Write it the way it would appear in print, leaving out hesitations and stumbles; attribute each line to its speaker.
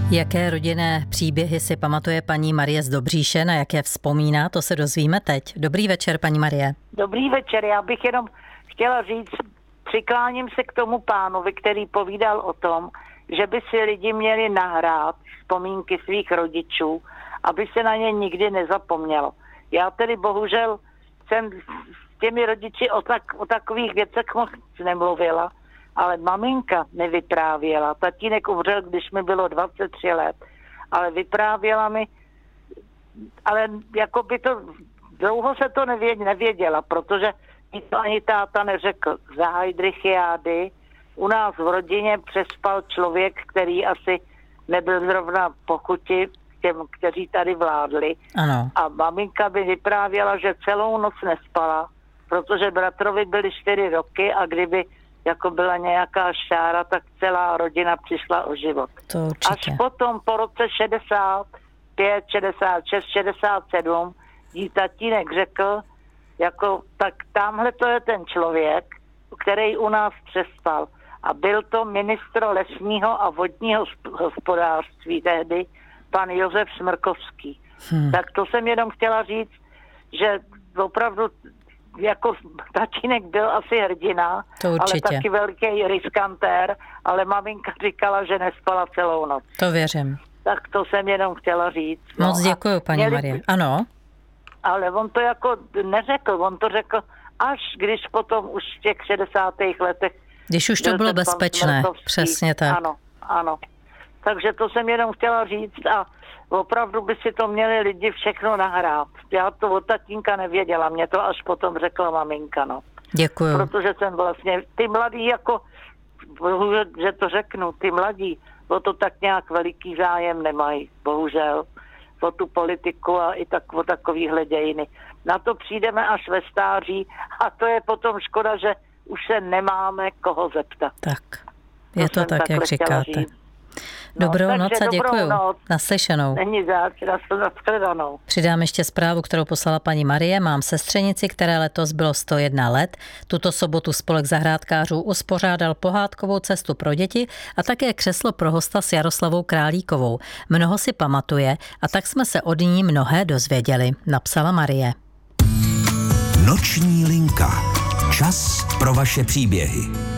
Speaker 1: Jaké rodinné příběhy si pamatuje paní Marie z Dobříše, na jaké vzpomíná, to se dozvíme teď. Dobrý večer, paní Marie.
Speaker 2: Dobrý večer, já bych jenom chtěla říct, přikláním se k tomu pánovi, který povídal o tom, že by si lidi měli nahrát vzpomínky svých rodičů, aby se na ně nikdy nezapomnělo. Já tedy bohužel jsem s těmi rodiči o takových věcech moc nemluvila, ale maminka nevyprávěla. Tatínek umřel, když mi bylo 23 let, ale vyprávěla mi, ale jako by to, dlouho se to nevěděla, protože mi to ani táta neřekl. Za Heydrichiády u nás v rodině přespal člověk, který asi nebyl zrovna po chuti těm, kteří tady vládli.
Speaker 1: Ano.
Speaker 2: A maminka by vyprávěla, že celou noc nespala, protože bratrovi byly 4 roky a kdyby jako byla nějaká šára, tak celá rodina přišla o život.
Speaker 1: To určitě.
Speaker 2: Až potom po roce 65, 66, 67 jí tatínek řekl, jako tak tamhle to je ten člověk, který u nás přespal. A byl to ministr lesního a vodního hospodářství tehdy, pan Josef Smrkovský. Tak to jsem jenom chtěla říct, že opravdu jako tatínek byl asi hrdina, ale taky velký riskantér, ale maminka říkala, že nespala celou noc.
Speaker 1: To věřím.
Speaker 2: Tak to jsem jenom chtěla říct.
Speaker 1: Moc děkuju, paní Marie. Ano.
Speaker 2: Ale on to jako neřekl, on to řekl až když potom už v těch 60. letech.
Speaker 1: Když už to bylo bezpečné, přesně tak.
Speaker 2: Ano. Takže to jsem jenom chtěla říct a opravdu by si to měli lidi všechno nahrát. Já to od tatínka nevěděla, mě to až potom řekla maminka, no.
Speaker 1: Děkuju.
Speaker 2: Protože jsem vlastně, ty mladí jako, že to řeknu, ty mladí, o to tak nějak veliký zájem nemají, bohužel, o tu politiku a i tak o takovýhle dějiny. Na to přijdeme až ve stáří a to je potom škoda, že už se nemáme koho zeptat.
Speaker 1: Tak, je to tak, jak říkáte. Dobrou noc a děkuju. Naslyšenou.
Speaker 2: Není zač, nashledanou.
Speaker 1: Přidám ještě zprávu, kterou poslala paní Marie. Mám sestřenici, které letos bylo 101 let. Tuto sobotu spolek zahrádkářů uspořádal pohádkovou cestu pro děti a také křeslo pro hosta s Jaroslavou Králíkovou. Mnoho si pamatuje a tak jsme se od ní mnohé dozvěděli, napsala Marie.
Speaker 3: Noční linka. Čas pro vaše příběhy.